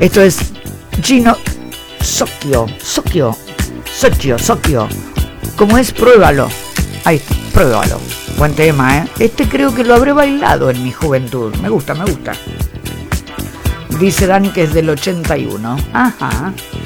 Esto es Gino Socchio. ¿Cómo es? Pruébalo. Ahí está, pruébalo. Buen tema, ¿eh? Este creo que lo habré bailado en mi juventud. Me gusta. Dice Dani que es del 81. Ajá.